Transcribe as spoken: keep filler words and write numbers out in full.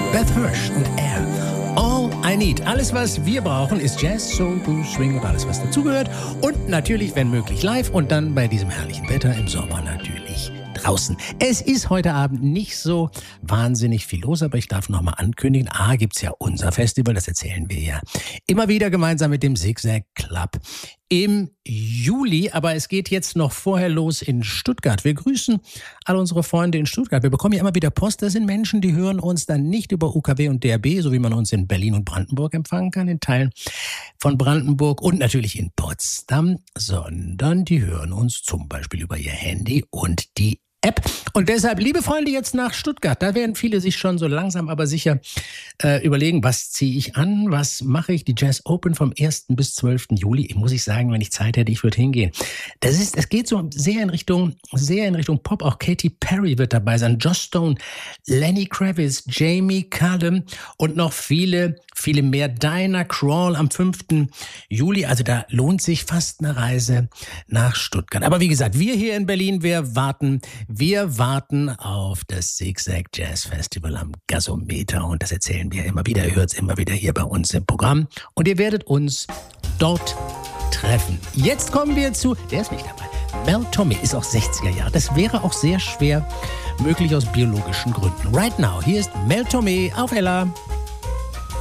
Beth Hirsch und Air. All I Need. Alles, was wir brauchen, ist Jazz, Soul, Blues, Swing und alles, was dazugehört. Und natürlich, wenn möglich, live und dann bei diesem herrlichen Wetter im Sommer natürlich draußen. Es ist heute Abend nicht so wahnsinnig viel los, aber ich darf nochmal ankündigen, A, gibt's ja unser Festival, das erzählen wir ja immer wieder gemeinsam mit dem Zigzag Club im Juli, aber es geht jetzt noch vorher los in Stuttgart. Wir grüßen all unsere Freunde in Stuttgart. Wir bekommen ja immer wieder Post, das sind Menschen, die hören uns dann nicht über U K W und D A B, so wie man uns in Berlin und Brandenburg empfangen kann, in Teilen von Brandenburg und natürlich in Potsdam, sondern die hören uns zum Beispiel über ihr Handy und die App. Und deshalb, liebe Freunde, jetzt nach Stuttgart. Da werden viele sich schon so langsam aber sicher äh, überlegen, was ziehe ich an, was mache ich? Die Jazz Open vom ersten bis zwölften Juli. Ich muss ich sagen, wenn ich Zeit hätte, ich würde hingehen. Das ist, es geht so sehr in Richtung, sehr in Richtung Pop. Auch Katy Perry wird dabei sein, Joss Stone, Lenny Kravitz, Jamie Cullum und noch viele, viele mehr. Diana Krall am fünften Juli. Also da lohnt sich fast eine Reise nach Stuttgart. Aber wie gesagt, wir hier in Berlin, wir warten Wir warten auf das Zigzag Jazz Festival am Gasometer und das erzählen wir immer wieder. Ihr hört es immer wieder hier bei uns im Programm und ihr werdet uns dort treffen. Jetzt kommen wir zu, der ist nicht dabei, Mel Torme ist auch sechziger Jahre. Das wäre auch sehr schwer möglich aus biologischen Gründen. Right now, hier ist Mel Torme auf Ella.